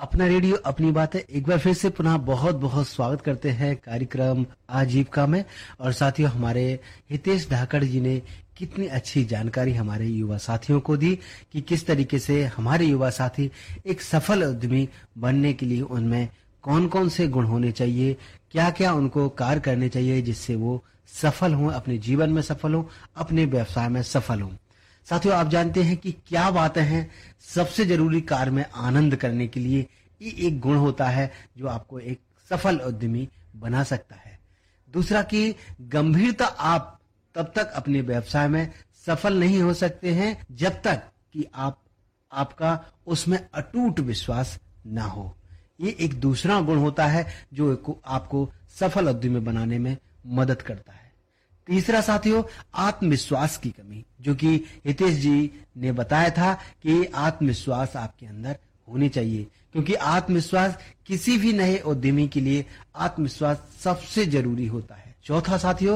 अपना रेडियो अपनी बात है। एक बार फिर से पुनः बहुत बहुत स्वागत करते हैं कार्यक्रम आजीविका में। और साथियों, हमारे हितेश धाकड़ जी ने कितनी अच्छी जानकारी हमारे युवा साथियों को दी कि किस तरीके से हमारे युवा साथी एक सफल उद्यमी बनने के लिए उनमें कौन कौन से गुण होने चाहिए, क्या क्या उनको कार्य करने चाहिए जिससे वो सफल हों, अपने जीवन में सफल हों, अपने व्यवसाय में सफल हों। साथियों, आप जानते हैं कि क्या बातें हैं सबसे जरूरी कार्य में आनंद करने के लिए। ये एक गुण होता है जो आपको एक सफल उद्यमी बना सकता है। दूसरा कि गंभीरता, आप तब तक अपने व्यवसाय में सफल नहीं हो सकते हैं जब तक कि आपका उसमें अटूट विश्वास ना हो। ये एक दूसरा गुण होता है जो आपको सफल उद्यमी बनाने में मदद करता है। तीसरा साथियों, आत्मविश्वास की कमी, जो कि हितेश जी ने बताया था कि आत्मविश्वास आपके अंदर होनी चाहिए, क्योंकि आत्मविश्वास किसी भी नए उद्यमी के लिए आत्मविश्वास सबसे जरूरी होता है। चौथा साथियों,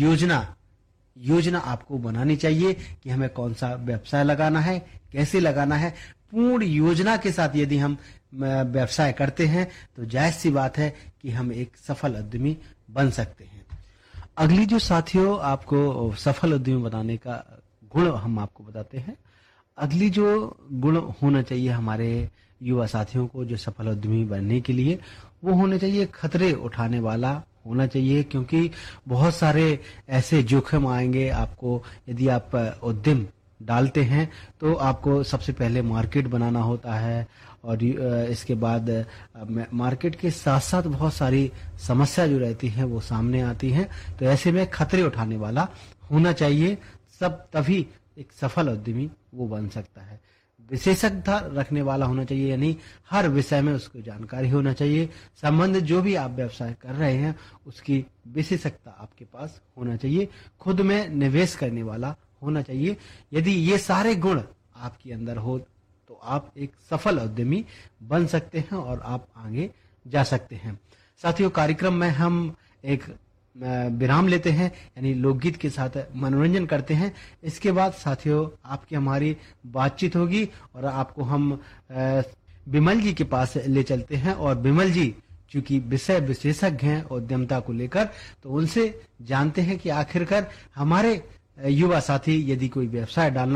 योजना आपको बनानी चाहिए कि हमें कौन सा व्यवसाय लगाना है, कैसे लगाना है। पूर्ण योजना के साथ यदि हम व्यवसाय करते हैं तो जायज सी बात है कि हम एक सफल उद्यमी बन सकते हैं। अगली जो साथियों आपको सफल उद्यमी बनाने का गुण हम आपको बताते हैं। अगली जो गुण होना चाहिए हमारे युवा साथियों को जो सफल उद्यमी बनने के लिए, वो होने चाहिए खतरे उठाने वाला होना चाहिए, क्योंकि बहुत सारे ऐसे जोखिम आएंगे आपको। यदि आप उद्यम डालते हैं तो आपको सबसे पहले मार्केट बनाना होता है, और इसके बाद मार्केट के साथ साथ बहुत सारी समस्या जो रहती हैं वो सामने आती हैं। तो ऐसे में खतरे उठाने वाला होना चाहिए, सब तभी एक सफल उद्यमी वो बन सकता है। विशेषज्ञता रखने वाला होना चाहिए, यानी हर विषय में उसको जानकारी होना चाहिए। संबंध जो भी आप व्यवसाय कर रहे हैं उसकी विशेषज्ञता आपके पास होना चाहिए। खुद में निवेश करने वाला होना चाहिए। यदि ये सारे गुण आपके अंदर हो तो आप एक सफल उद्यमी बन सकते हैं और आप आगे जा सकते हैं। साथियों, कार्यक्रम में हम एक विराम लेते हैं, यानी लोकगीत के साथ मनोरंजन करते हैं। इसके बाद साथियों आपकी हमारी बातचीत होगी और आपको हम बिमल जी के पास ले चलते हैं। और बिमल जी चूंकि विषय विशेषज्ञ हैं उद्यमता को लेकर, तो उनसे जानते हैं कि आखिरकार हमारे युवा साथी यदि कोई व्यवसाय डालना